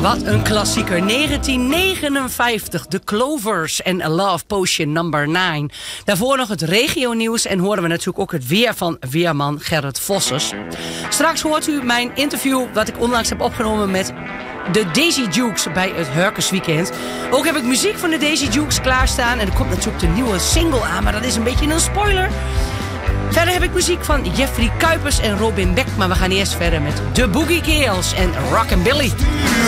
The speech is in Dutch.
Wat een klassieker. 1959, The Clovers en A Love Potion number 9. Daarvoor nog het regionieuws en horen we natuurlijk ook het weer van weerman Gerrit Vossers. Straks hoort u mijn interview wat ik onlangs heb opgenomen met de Daisy Dukes bij het Hurkens Weekend. Ook heb ik muziek van de Daisy Dukes klaarstaan en er komt natuurlijk de nieuwe single aan, maar dat is een beetje een spoiler. Verder heb ik muziek van Jeffrey Kuipers en Robin Beck, maar we gaan eerst verder met de Boogie Girls en Rockabilly.